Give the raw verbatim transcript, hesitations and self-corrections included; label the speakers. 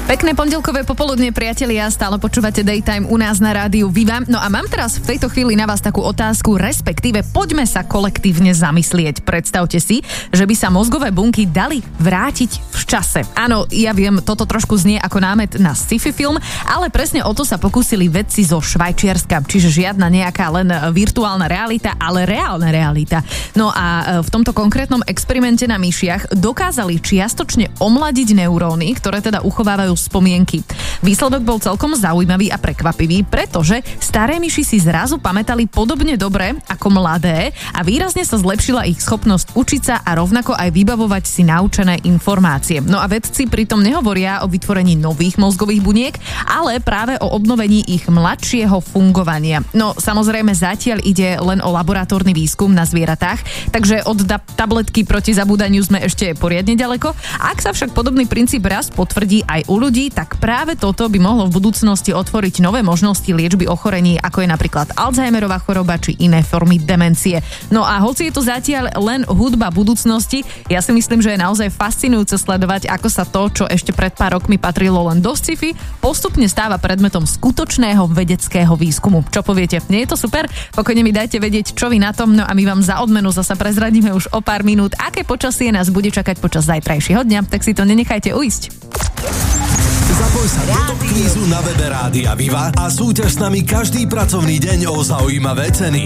Speaker 1: Pekné pondelkové popoludne, priatelia, stále počúvate Daytime u nás na rádiu Viva. No a mám teraz v tejto chvíli na vás takú otázku, respektíve poďme sa kolektívne zamyslieť. Predstavte si, že by sa mozgové bunky dali vrátiť v čase. Áno, ja viem, toto trošku znie ako námet na sci-fi film, ale presne o to sa pokúsili vedci zo Švajčiarska. Čiže žiadna nejaká len virtuálna realita, ale reálna realita. No a v tomto konkrétnom experimente na myšiach dokázali čiastočne omladiť neuróny, ktoré teda uchovávajú spomienky. Výsledok bol celkom zaujímavý a prekvapivý, pretože staré myši si zrazu pamätali podobne dobre ako mladé a výrazne sa zlepšila ich schopnosť učiť sa a rovnako aj vybavovať si naučené informácie. No a vedci pritom nehovoria o vytvorení nových mozgových buniek, ale práve o obnovení ich mladšieho fungovania. No samozrejme zatiaľ ide len o laboratórny výskum na zvieratách, takže od da- tabletky proti zabúdaniu sme ešte poriadne ďaleko. Ak sa však podobný princíp raz potvrdí aj u ľudí, tak práve toto by mohlo v budúcnosti otvoriť nové možnosti liečby ochorení, ako je napríklad Alzheimerová choroba či iné formy demencie. No a hoci je to zatiaľ len hudba budúcnosti, ja si myslím, že je naozaj fascinujúce sledovať, ako sa to, čo ešte pred pár rokmi patrilo len do sci-fi, postupne stáva predmetom skutočného vedeckého výskumu. Čo poviete? Nie je to super? Pokojne mi dajte vedieť, čo vy na tom, no a my vám za odmenu zasa prezradíme už o pár minút, aké počasie nás bude čakať počas zajtrajšieho dňa, tak si to nenechajte ujsť.
Speaker 2: Zapoj sa do Top Kvízu na webe Rádia Viva a súťaž s nami každý pracovný deň o zaujímavé ceny.